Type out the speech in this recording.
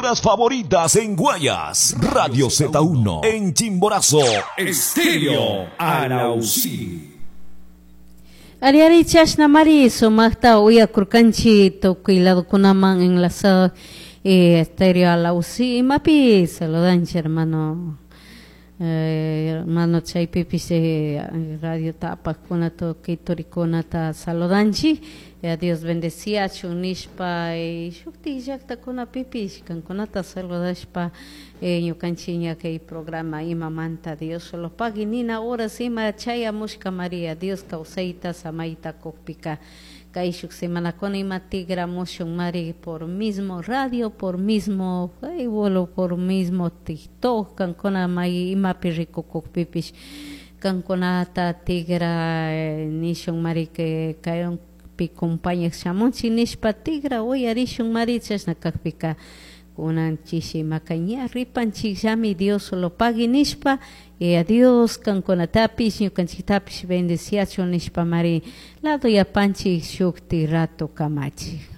emisoras favoritas en Guayas, Radio Z1, en Chimborazo, Estéreo Arauzí. Ariari chashna mari sumahta uya kurkanchi toquilado kunaman enlazado Estéreo Arauzí. Mapi saludanchi hermano. Hermano Chaypipis Radio Tapa Kunato Kitorikonata Saludanchi. Dios bendecía Chunishpa y Shukti Jakta Kuna Pipis Kankonata Saludashpa Ñukanchiña que programa Ima Manta Dios solo paginina horas Ima Chaya Mushka María Dios Causeita Samaita Kokpika Kaishuk semana con Ima Tigra Moshon Mari por mismo radio por mismo por mismo TikTok Kankona Mai Ima Piriko Kokpipis Kankonata Tigra Nishon Mari que cayon pi compañía chamonchi nishpa tigra hoy arishun marichas na kakpika kunan chishi makaña ripanchi llami Dios solo pagi nishpa y adiós kankonatapis ñukanchitapis bendeciacho nishpa mari lado ya panchi shukti rato kamachi.